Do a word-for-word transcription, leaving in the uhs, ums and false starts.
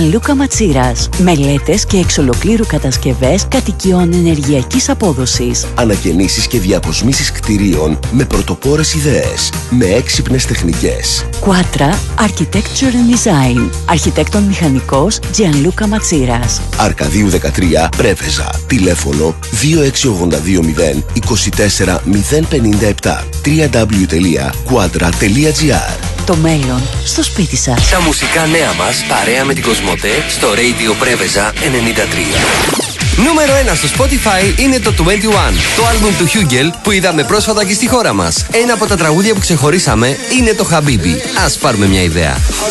Gianluca Matsiras. Μελέτες και εξ ολοκλήρου κατασκευές κατοικιών ενεργειακής απόδοσης. Ανακαινήσεις και διακοσμήσεις κτηρίων με πρωτοπόρες ιδέες, με έξυπνες τεχνικές. Quatra Architecture and Design. Αρχιτέκτον μηχανικός Gianluca Matsiras. Αρκαδίου δεκατρία, Πρέβεζα. Τηλέφωνο δύο έξι ογδόντα δύο μηδέν είκοσι τέσσερα μηδέν πενήντα επτά. double-u double-u double-u τελεία quadra τελεία gr. Το μέλλον στο σπίτι σας. Τα μουσικά νέα μας παρέα με την Κοσμοτέ στο Radio Πρέβεζα ενενήντα τρία. Νούμερο ένα στο Spotify είναι το είκοσι ένα, το άλμπουμ του Hugel που είδαμε πρόσφατα και στη χώρα μας. Ένα από τα τραγούδια που ξεχωρίσαμε είναι το Habibi. Ας πάρουμε μια ιδέα.